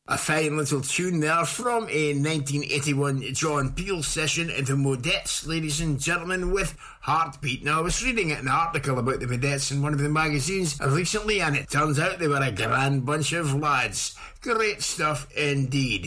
A fine little tune there from a 1981 John Peel session, the Modettes, ladies and gentlemen, with Heartbeat. Now, I was reading an article about the Modettes in one of the magazines recently, and it turns out they were a grand bunch of lads. Great stuff indeed.